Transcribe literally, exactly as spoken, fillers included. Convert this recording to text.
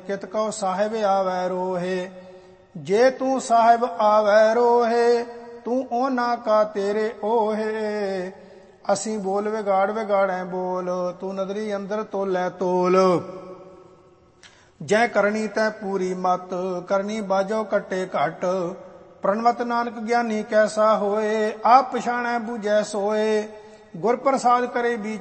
कित कहो साहिब आवै रोहे। जे तू साहिब आवै रोहे तू ओना का तेरे ओहे। असी बोल विगाड़ विगाड़ै बोल तू नदरी अंदर तोलै तोल। जै करनी तै पूरी मत करनी बाजो कट्टे घट। प्रणवत नानक ज्ञानी कैसा होए आप पछाणै बूझै सोए। गुर प्रसाद करे